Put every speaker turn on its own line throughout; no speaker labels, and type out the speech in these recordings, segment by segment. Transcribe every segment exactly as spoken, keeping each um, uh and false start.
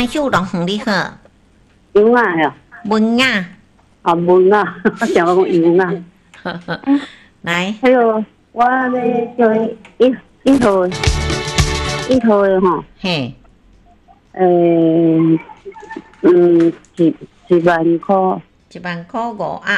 欢秀龙红你好，
油啊哟，
文啊，
啊文啊，我想我讲油啊。
来，
还有我咧叫一一套一套的吼，
嘿，
诶，嗯，一一万块，
一万块五啊，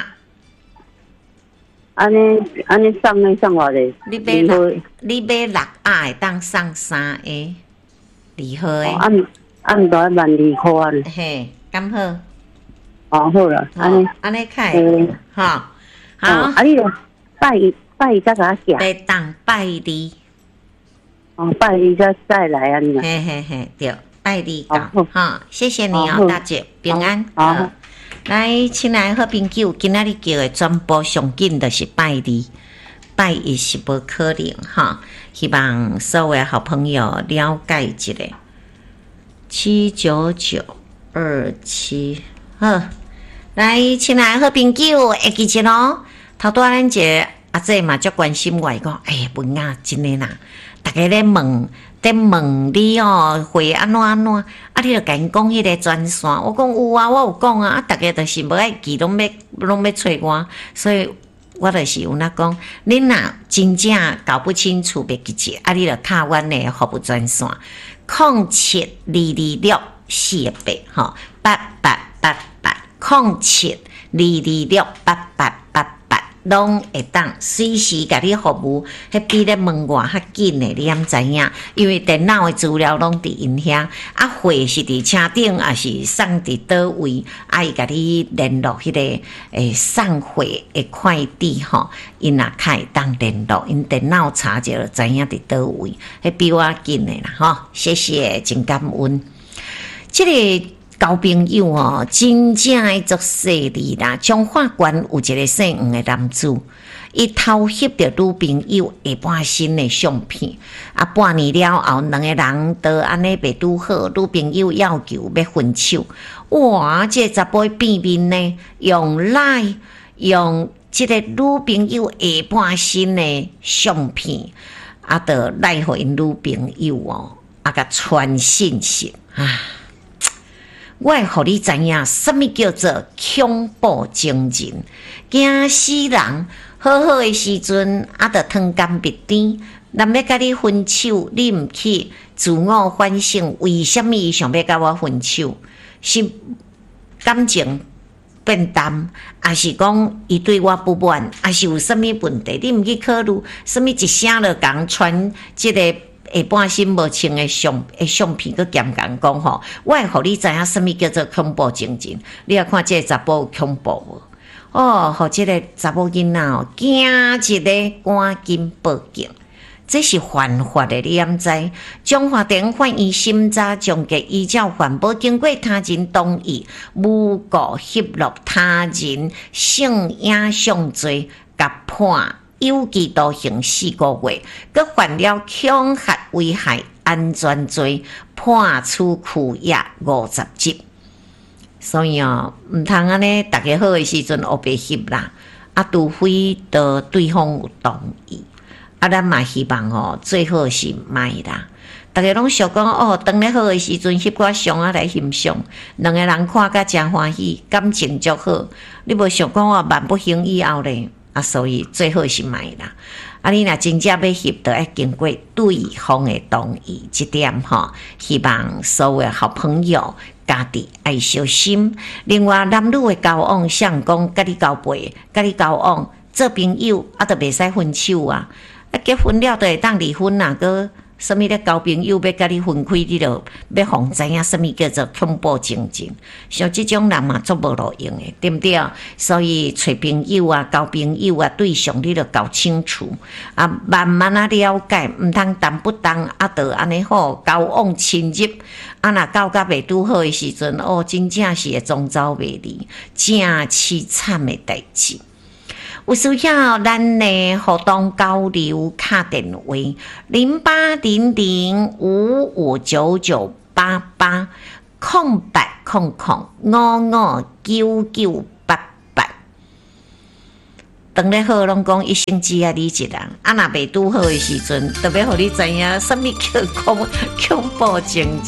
安尼安尼送咧送偌济？
你买六，你买六啊会当送三个，二号的，
按按到一万二块啊。
嘿，咁好，
哦，好啦，安尼
安尼开，
诶，
好，好，
啊，你着拜拜才甲我
来当拜二，
哦，拜二才再来啊，你
嘿嘿嘿，对，拜二
好
讲，哈，谢谢你哦，
好
大姐，平安，
好
好。来，亲爱好朋友，今仔日叫的全部上紧就是拜二，拜一是无可能哈。希望所有的好朋友了解一下。七九九二七，好，来，亲爱好朋友，会记起咯。头拄咱一个阿姐嘛，足关心我讲，哎呀，文啊，真诶啦，大家咧问。在问你哦，会安怎安怎？啊，你著甲因讲迄个专线。我讲有啊，我有讲啊。啊，大家就是无爱记，拢要拢要找我，所以我就是有那讲，恁若真正搞不清楚别记者，啊，你著敲阮的服务专线，零七二二六四八吼，八八八八，零七二二六八八八八。拢会当随时甲你服务，迄比咧问我较紧诶，你敢知影？因为电脑诶资料拢伫因遐，啊，会是伫车顶，还是送伫倒位？啊，伊甲你联络迄、那个诶送货诶快递吼，因若较会当联络，因电脑查者就知影伫倒位，迄比我紧诶啦吼，谢谢，真感恩。即、这个。交朋友哦，真正诶足势利啦！彰化县有一个姓黄诶男子，伊偷翕着女朋友下半身诶相片，啊，半年了后，两个人都安尼袂拄好，女朋友要求要分手，哇！这查甫变面呢，用赖用即个女朋友下半身诶相片，啊，着赖互因女朋友哦，啊，甲传信息啊！我会互你知影，什么叫做恐怖情人？惊死人！好好的时阵，啊，着汤干别甜。人要甲你分手，你毋去自我反省，为什么伊想要甲我分手？是感情变淡，还是讲伊对我不满，还是有什么问题？你毋去考虑，什么一声就讲传即、这个。下半身无穿的相诶相片，佮咸讲讲吼，我会互你知影什么叫做恐怖情人。你也看这个查甫恐怖无？哦，互这个查某囡仔哦，惊一个赶紧报警，这是犯法的，你敢知？中华电法院审查将给依照环保经过他人同意，诬告摄录他人性影像罪，甲判。有期徒刑四个月，佮犯了恐吓危害安全罪，判处拘役五十集。所以哦，毋通安尼，大家好诶时阵黑白翕啦，啊，除非得对方有同意，啊，咱嘛希望哦，最好是卖啦。大家拢想讲哦，当咧好诶时阵翕个相啊来欣赏，两个人看甲真欢喜，感情足好。你无想讲哦，万不行以后咧。啊，所以最好是卖啦。啊，你若真正要翕，都要经过对方的同意，这点吼，希望所有好朋友家己爱小心。另外，男女的交往，像讲甲你交配，甲你交往做朋友，啊，都袂使分手啊。啊，结婚了都会当离婚啊，个。什么咧交朋友要甲你分开，你就要互知影什么叫做恐怖情人。像这种人嘛，足无路用的，对不对？所以找朋友啊、交朋友啊，对象你就搞清楚啊，慢慢啊了解，毋通当不当啊，就安尼好交往深入。啊，若交甲袂拄好的时阵，哦，真正是会终走袂离，正凄惨的代志。有需要咱的互动交流，卡电话零八零零五五九九八八空白空空五五九九八八。当咧好拢讲一生只爱你一人，啊若袂拄好的时阵，特别互你知影什么叫恐恐怖情人。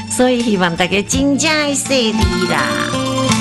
所以希望大家真正爱细腻啦。